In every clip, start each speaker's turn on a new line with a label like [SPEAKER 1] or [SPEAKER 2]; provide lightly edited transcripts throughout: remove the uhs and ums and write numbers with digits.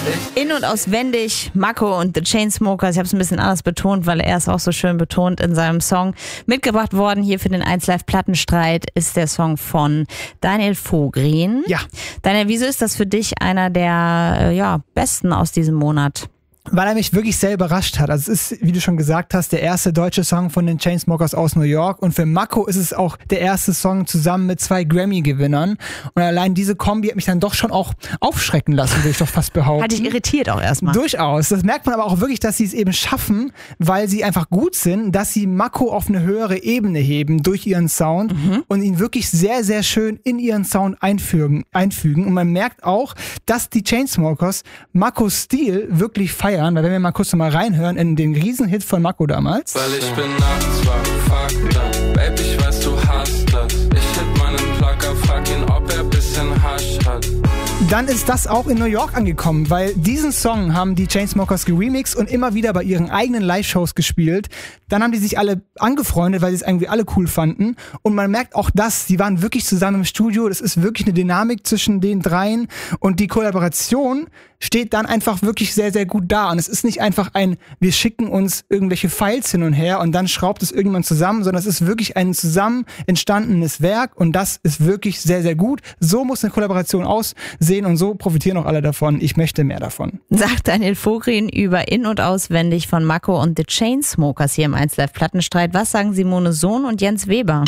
[SPEAKER 1] In- und auswendig, Mako und The Chainsmokers. Ich habe es ein bisschen anders betont, weil er es auch so schön betont in seinem Song. Mitgebracht worden hier für den 1Live Plattenstreit ist der Song von Daniel Vogrin.
[SPEAKER 2] Ja.
[SPEAKER 1] Daniel, wieso ist das für dich einer der besten aus diesem Monat?
[SPEAKER 2] Weil er mich wirklich sehr überrascht hat. Also es ist, wie du schon gesagt hast, der erste deutsche Song von den Chainsmokers aus New York. Und für Mako ist es auch der erste Song zusammen mit 2 Grammy-Gewinnern. Und allein diese Kombi hat mich dann doch schon auch aufschrecken lassen, würde ich doch fast behaupten.
[SPEAKER 1] Hat dich irritiert auch erstmal.
[SPEAKER 2] Durchaus. Das merkt man aber auch wirklich, dass sie es eben schaffen, weil sie einfach gut sind, dass sie Mako auf eine höhere Ebene heben durch ihren Sound und ihn wirklich sehr, sehr schön in ihren Sound einfügen. Und man merkt auch, dass die Chainsmokers Makos Stil wirklich feiern. Weil wenn wir mal kurz noch mal reinhören in den Riesenhit von Mako damals.
[SPEAKER 3] Weil ich bin nachts wach, fuck that. Babe, ich weiß, du hast das. Ich hit meinen Plugger, frag ihn, ob er bisschen Hasch hat.
[SPEAKER 2] Dann ist das auch in New York angekommen, weil diesen Song haben die Chainsmokers geremixed und immer wieder bei ihren eigenen Live-Shows gespielt. Dann haben die sich alle angefreundet, weil sie es irgendwie alle cool fanden. Und man merkt auch das, die waren wirklich zusammen im Studio. Das ist wirklich eine Dynamik zwischen den dreien. Und die Kollaboration steht dann einfach wirklich sehr, sehr gut da. Und es ist nicht einfach wir schicken uns irgendwelche Files hin und her und dann schraubt es irgendjemand zusammen, sondern es ist wirklich ein zusammen entstandenes Werk und das ist wirklich sehr, sehr gut. So muss eine Kollaboration aussehen und so profitieren auch alle davon. Ich möchte mehr davon.
[SPEAKER 1] Sagt Daniel Vogrin über In- und Auswendig von Mako und The Chainsmokers hier im 1Live Plattenstreit. Was sagen Simone Sohn und Jens Weber?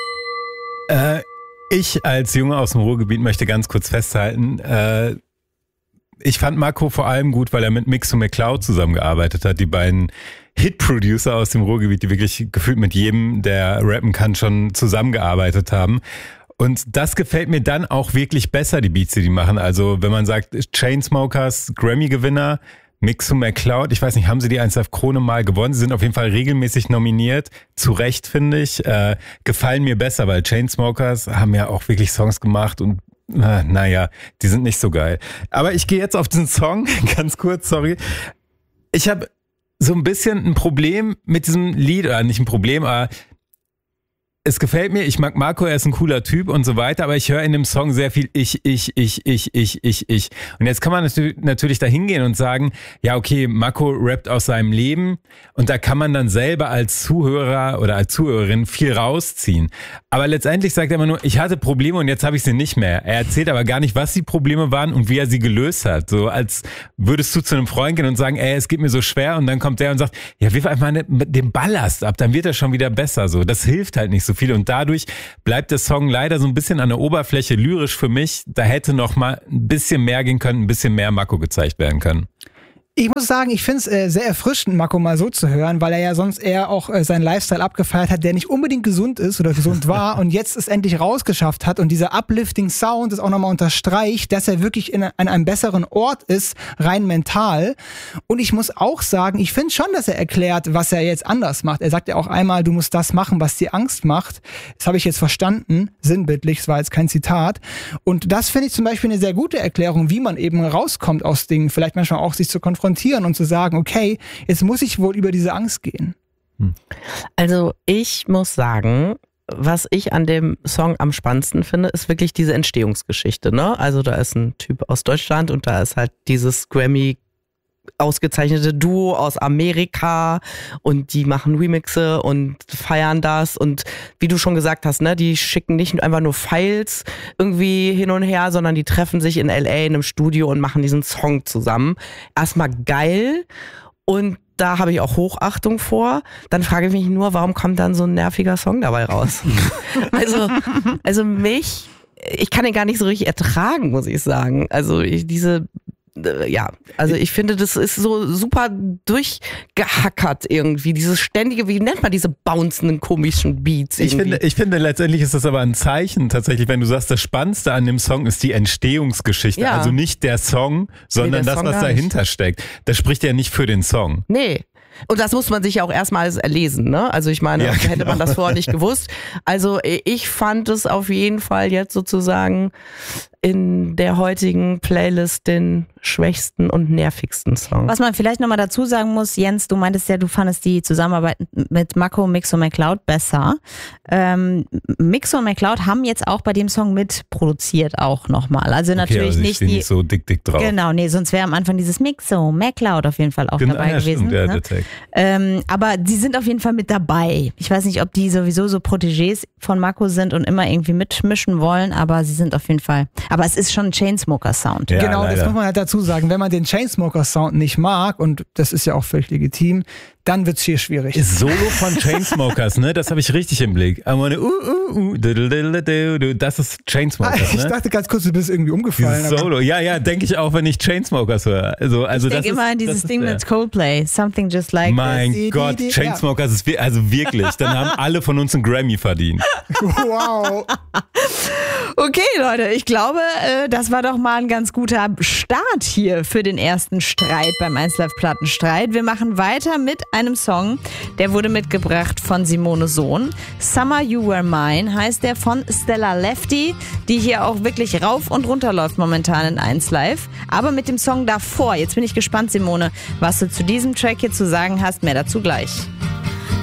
[SPEAKER 4] Ich als Junge aus dem Ruhrgebiet möchte ganz kurz festhalten, ich fand Mako vor allem gut, weil er mit Mixo McCloud zusammengearbeitet hat. Die beiden Hit-Producer aus dem Ruhrgebiet, die wirklich gefühlt mit jedem, der rappen kann, schon zusammengearbeitet haben. Und das gefällt mir dann auch wirklich besser, die Beats, die die machen. Also wenn man sagt, Chainsmokers, Grammy-Gewinner, Mixo McCloud, ich weiß nicht, haben sie die 1Live Krone mal gewonnen? Sie sind auf jeden Fall regelmäßig nominiert. Zu Recht, finde ich. Gefallen mir besser, weil Chainsmokers haben ja auch wirklich Songs gemacht und die sind nicht so geil. Aber ich gehe jetzt auf den Song, ganz kurz, sorry. Ich habe so ein bisschen ein Problem mit diesem Lied, oder nicht ein Problem, aber es gefällt mir, ich mag Mako, er ist ein cooler Typ und so weiter, aber ich höre in dem Song sehr viel ich. Und jetzt kann man natürlich da hingehen und sagen, ja okay, Mako rappt aus seinem Leben und da kann man dann selber als Zuhörer oder als Zuhörerin viel rausziehen. Aber letztendlich sagt er immer nur, ich hatte Probleme und jetzt habe ich sie nicht mehr. Er erzählt aber gar nicht, was die Probleme waren und wie er sie gelöst hat. So als würdest du zu einem Freund gehen und sagen, es geht mir so schwer und dann kommt der und sagt, ja, wirf einfach mal den Ballast ab, dann wird er schon wieder besser. So, das hilft halt nicht so viel und dadurch bleibt der Song leider so ein bisschen an der Oberfläche lyrisch für mich. Da hätte noch mal ein bisschen mehr gehen können, ein bisschen mehr Mako gezeigt werden können.
[SPEAKER 2] Ich muss sagen, ich finde es sehr erfrischend, Mako mal so zu hören, weil er ja sonst eher auch seinen Lifestyle abgefeiert hat, der nicht unbedingt gesund ist oder gesund war und jetzt es endlich rausgeschafft hat und dieser uplifting Sound das auch nochmal unterstreicht, dass er wirklich an einem besseren Ort ist, rein mental. Und ich muss auch sagen, ich finde schon, dass er erklärt, was er jetzt anders macht. Er sagt ja auch einmal, du musst das machen, was dir Angst macht. Das habe ich jetzt verstanden, sinnbildlich, es war jetzt kein Zitat. Und das finde ich zum Beispiel eine sehr gute Erklärung, wie man eben rauskommt aus Dingen, vielleicht manchmal auch sich zu konfrontieren und zu sagen, okay, jetzt muss ich wohl über diese Angst gehen.
[SPEAKER 5] Also ich muss sagen, was ich an dem Song am spannendsten finde, ist wirklich diese Entstehungsgeschichte, ne? Also da ist ein Typ aus Deutschland und da ist halt dieses Grammy ausgezeichnete Duo aus Amerika und die machen Remixe und feiern das und wie du schon gesagt hast, ne, die schicken nicht einfach nur Files irgendwie hin und her, sondern die treffen sich in LA in einem Studio und machen diesen Song zusammen. Erstmal geil und da habe ich auch Hochachtung vor. Dann frage ich mich nur, warum kommt dann so ein nerviger Song dabei raus? also ich kann den gar nicht so richtig ertragen, muss ich sagen. Also ich finde, das ist so super durchgehackert irgendwie. Dieses ständige, wie nennt man diese bouncenden komischen Beats irgendwie?
[SPEAKER 4] Ich finde, letztendlich ist das aber ein Zeichen tatsächlich, wenn du sagst, das Spannendste an dem Song ist die Entstehungsgeschichte. Ja. Also nicht der Song, sondern das, was dahinter steckt. Das spricht ja nicht für den Song.
[SPEAKER 5] Nee. Und das muss man sich ja auch erstmal alles erlesen, ne? Also ich meine, hätte man das vorher nicht gewusst. Also ich fand es auf jeden Fall jetzt sozusagen in der heutigen Playlist den schwächsten und nervigsten Song.
[SPEAKER 1] Was man vielleicht nochmal dazu sagen muss, Jens, du meintest ja, du fandest die Zusammenarbeit mit Mako, Mixo McCloud besser. Mixo und McCloud haben jetzt auch bei dem Song mitproduziert auch nochmal. Also natürlich
[SPEAKER 4] also
[SPEAKER 1] nicht die...
[SPEAKER 4] nicht so dick drauf.
[SPEAKER 1] Genau, nee, sonst wäre am Anfang dieses Mixo McCloud auf jeden Fall auch dabei gewesen.
[SPEAKER 4] Stimmt,
[SPEAKER 1] ne? Aber die sind auf jeden Fall mit dabei. Ich weiß nicht, ob die sowieso so Protégés von Mako sind und immer irgendwie mitmischen wollen, aber sie sind auf jeden Fall... Aber es ist schon ein Chainsmoker-Sound.
[SPEAKER 4] Ja,
[SPEAKER 2] genau,
[SPEAKER 4] leider.
[SPEAKER 2] das muss man halt dazu sagen. Wenn man den Chainsmoker-Sound nicht mag, und das ist ja auch völlig legitim, dann wird's hier schwierig.
[SPEAKER 4] Solo von Chainsmokers, ne? Das habe ich richtig im Blick. I wanna, das ist Chainsmokers,
[SPEAKER 2] Ich
[SPEAKER 4] ne?
[SPEAKER 2] dachte ganz kurz, du bist irgendwie umgefallen.
[SPEAKER 4] Dieses Solo, ja, denke ich auch, wenn ich Chainsmokers höre. Also
[SPEAKER 1] Ich denke immer an dieses Ding mit Coldplay, Something Just Like
[SPEAKER 4] Mein
[SPEAKER 1] This.
[SPEAKER 4] Gott, Chainsmokers ist also wirklich, dann haben alle von uns einen Grammy verdient.
[SPEAKER 2] Wow.
[SPEAKER 1] Okay, Leute, ich glaube, das war doch mal ein ganz guter Start hier für den ersten Streit beim 1Live Plattenstreit. Wir machen weiter mit einem Song, der wurde mitgebracht von Simone Sohn. Summer You Were Mine heißt der, von Stella Lefty, die hier auch wirklich rauf und runter läuft momentan in 1Live. Aber mit dem Song davor, jetzt bin ich gespannt, Simone, was du zu diesem Track hier zu sagen hast. Mehr dazu gleich.